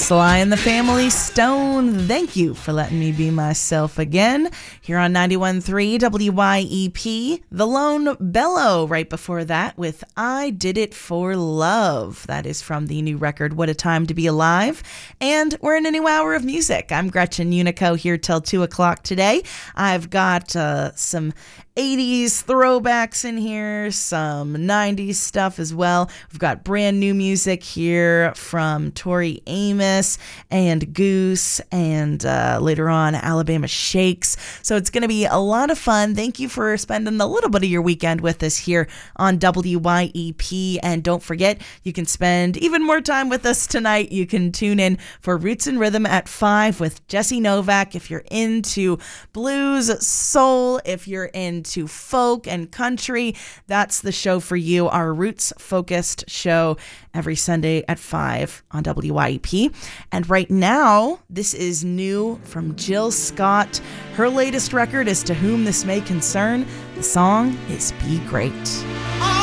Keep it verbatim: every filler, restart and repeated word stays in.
Sly and the Family Stone. Thank you for letting me be myself again. Here on ninety-one point three W Y E P, The Lone Bellow. Right before that with I Did It For Love. That is from the new record, What a Time to Be Alive. And we're in a new hour of music. I'm Gretchen Unico here till two o'clock today. I've got uh, some eighties throwbacks in here, some nineties stuff as well. We've got brand new music here from Tori Amos and Goose, and uh, later on Alabama Shakes. So it's going to be a lot of fun. Thank you for spending a little bit of your weekend with us here on W Y E P. And don't forget, you can spend even more time with us tonight. You can tune in for Roots and Rhythm at five with Jesse Novak if you're into blues, soul, if you're into to folk and country. That's the show for you, our roots-focused show every Sunday at five on W Y E P. And right now, this is new from Jill Scott. Her latest record is To Whom This May Concern. The song is Be Great. Oh!